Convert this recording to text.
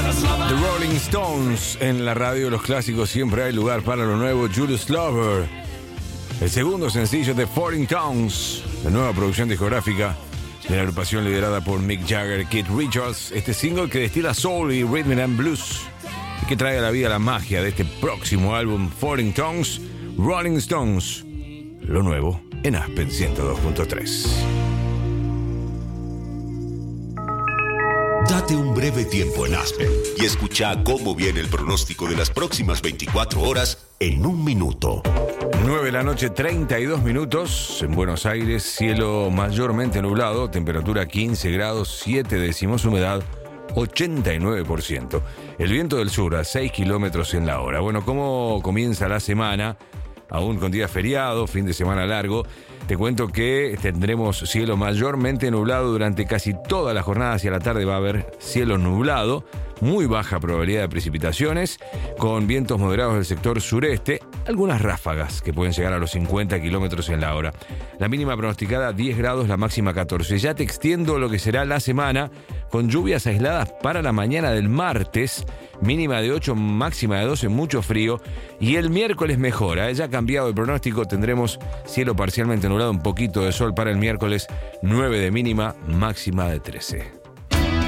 The Rolling Stones en la radio de los clásicos. Siempre hay lugar para lo nuevo. Julius Lover, el segundo sencillo de Foreign Tongues, la nueva producción discográfica de la agrupación liderada por Mick Jagger y Keith Richards. Este single que destila soul y rhythm and blues y que trae a la vida la magia de este próximo álbum, Foreign Tongues. Rolling Stones, lo nuevo en Aspen 102.3. Date un breve tiempo en Aspen y escucha cómo viene el pronóstico de las próximas 24 horas en un minuto. 9 de la noche, 32 minutos. En Buenos Aires, cielo mayormente nublado, temperatura 15 grados, 7 décimos, humedad 89%. El viento del sur a 6 kilómetros en la hora. Bueno, ¿cómo comienza la semana? Aún con día feriado, fin de semana largo. Te cuento que tendremos cielo mayormente nublado durante casi toda la jornada. Hacia la tarde va a haber cielo nublado, muy baja probabilidad de precipitaciones, con vientos moderados del sector sureste, algunas ráfagas que pueden llegar a los 50 kilómetros en la hora. La mínima pronosticada 10 grados, la máxima 14. Ya te extiendo lo que será la semana, con lluvias aisladas para la mañana del martes, mínima de 8, máxima de 12, mucho frío. Y el miércoles mejora, ya ha cambiado el pronóstico, tendremos cielo parcialmente nublado, un poquito de sol para el miércoles, 9 de mínima, máxima de 13.